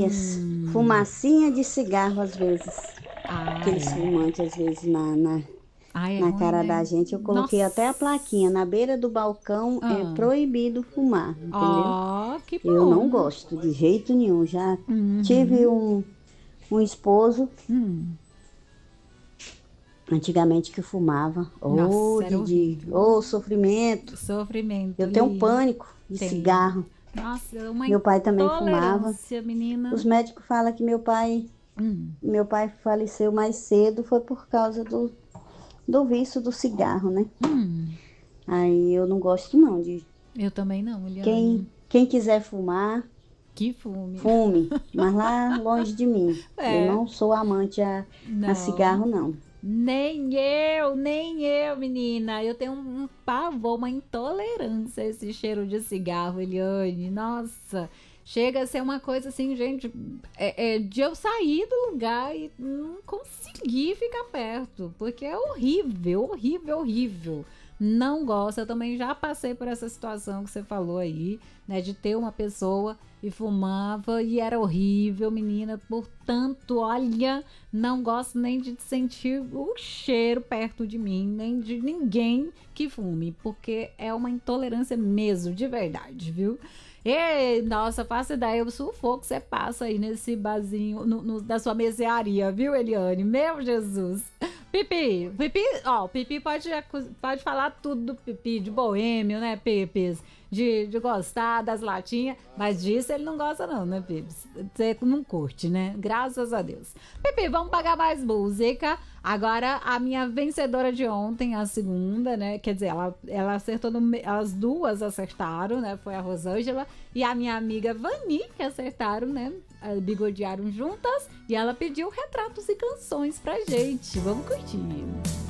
Fumacinhas. Fumacinha de cigarro, às vezes. Ai, Aqueles fumantes, às vezes, ai, é na ruim, cara né? da gente. Eu coloquei Nossa. até a plaquinha. Na beira do balcão é Ah. proibido fumar, entendeu? Ó, que Eu não bom. gosto de jeito nenhum. Já tive Uhum. um esposo, Hum. antigamente, que fumava. Nossa, era horrível. Sofrimento. Sofrimento Eu tenho ali. pânico de Tem. cigarro. Nossa, uma Meu pai também fumava. intolerância, menina. Os médicos falam que Hum. meu pai faleceu mais cedo, foi por causa do vício do cigarro, né? Hum. Aí eu não gosto não de Eu também não, quem, Eliane. quem quiser fumar, Que fume. fume, mas lá longe de mim. Eu É, não sou amante a não. cigarro, não. Nem eu, menina. Eu tenho um pavor, uma intolerância a esse cheiro de cigarro, Eliane. Nossa, chega a ser uma coisa assim, gente, de eu sair do lugar e não conseguir ficar perto, porque é horrível, horrível, horrível. Não gosto, eu também já passei por essa situação que você falou aí, né, de ter uma pessoa e fumava e era horrível, menina. Portanto, olha, não gosto nem de sentir o cheiro perto de mim, nem de ninguém que fume, porque é uma intolerância mesmo, de verdade, viu? Ei, nossa, faço ideia o sufoco que você passa aí nesse barzinho, da sua mercearia, viu, Eliane? Meu Jesus. Pipi, ó, o Pipi pode falar tudo do Pipi, de boêmio, né, Pipis? De gostar das latinhas, mas disso ele não gosta não, né, Pipis? Você não curte, né? Graças a Deus. Pipi, vamos pagar mais música. Agora, a minha vencedora de ontem, a segunda, né? Quer dizer, ela acertou, as duas acertaram, né? Foi a Rosângela e a minha amiga Vani que acertaram, né? Bigodearam juntas e ela pediu retratos e canções pra gente. Vamos curtir.